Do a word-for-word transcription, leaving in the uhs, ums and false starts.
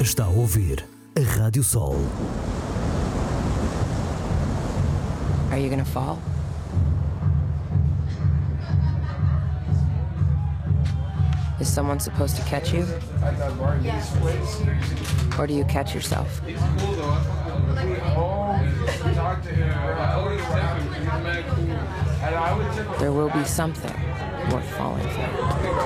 Está a ouvir a Rádio Sol. Are you gonna fall? Is someone supposed to catch you? Or do you catch yourself? There will be something worth falling for.